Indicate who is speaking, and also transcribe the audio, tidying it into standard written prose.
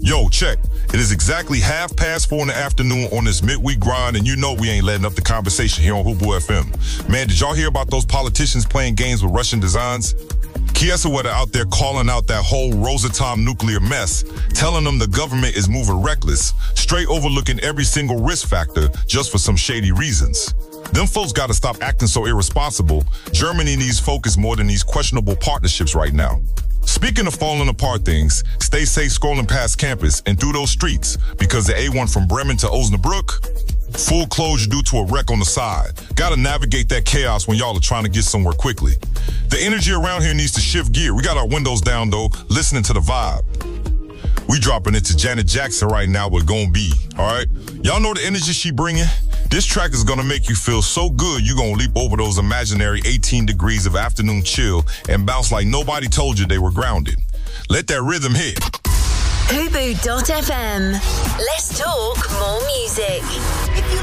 Speaker 1: Yo, check. It is exactly 4:30 in the afternoon on this midweek grind, and you know we ain't letting up the conversation here on Hoopoo FM. Man, did y'all hear about those politicians playing games with Russian designs? Kiesewetter out there calling out that whole Rosatom nuclear mess, telling them the government is moving reckless, straight overlooking every single risk factor just for some shady reasons. Them folks gotta stop acting so irresponsible. Germany needs focus more than these questionable partnerships right now. Speaking of falling apart things, stay safe scrolling past campus and through those streets, because the A1 from Bremen to Osnabrück, full closure due to a wreck on the side. Gotta navigate that chaos when y'all are trying to get somewhere quickly. The energy around here needs to shift gear. We got our windows down though, listening to the vibe. We dropping it to Janet Jackson right now with Gon' Be, alright? Y'all know the energy she bringing? This track is gonna make you feel so good you gonna leap over those imaginary 18 degrees of afternoon chill and bounce like nobody told you they were grounded. Let that rhythm hit.
Speaker 2: Hoopoo.fm. Let's talk more music.
Speaker 3: If you